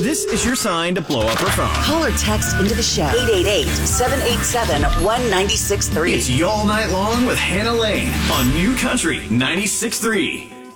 this is your sign to blow up her phone. Call or text into the show. 888-787-1963. It's Y'all Night Long with Hannah Lane on New Country 96.3.